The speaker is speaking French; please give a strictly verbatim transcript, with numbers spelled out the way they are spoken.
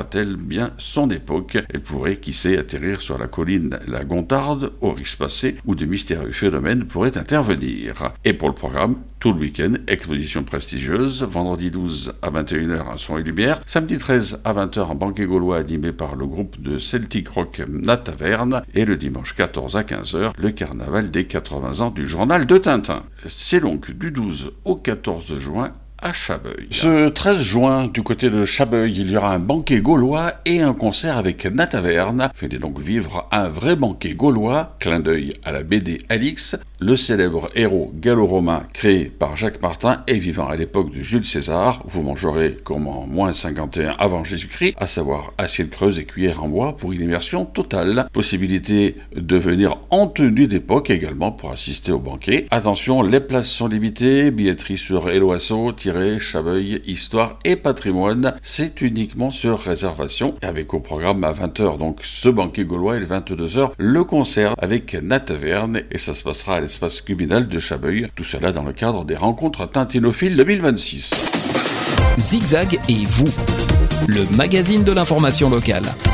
rappellera-t-elle bien son époque? Elle pourrait, qui sait, atterrir sur la colline La Gontarde, au riche passé, où de mystérieux phénomènes pourraient intervenir. Et pour le programme, tout le week-end, exposition prestigieuse, vendredi douze à vingt et une heures, un son et lumière, samedi treize à vingt heures, un banquet gaulois animé par le groupe de Celtic Rock La Taverne, et le dimanche quatorze à quinze heures, le carnaval des quatre-vingts ans du journal de Tintin. C'est donc du douze au quatorze juin à Chabeuil. Ce treize juin, du côté de Chabeuil, il y aura un banquet gaulois et un concert avec La Taverne. Faites donc vivre un vrai banquet gaulois, clin d'œil à la B D Alix, le célèbre héros gallo-romain créé par Jacques Martin et vivant à l'époque de Jules César. Vous mangerez comme en moins cinquante et un avant Jésus-Christ, à savoir assiette creuse et cuillère en bois pour une immersion totale. Possibilité de venir en tenue d'époque également pour assister au banquet. Attention, les places sont limitées, billetterie sur Helloasso, Chabeuil, Histoire et Patrimoine, c'est uniquement sur réservation, avec au programme à vingt heures donc ce banquet gaulois et à vingt-deux heures le concert avec La Taverne, et ça se passera à l'espace communal de Chabeuil, tout cela dans le cadre des rencontres tintinophiles deux mille vingt-six. Zigzag et vous, le magazine de l'information locale.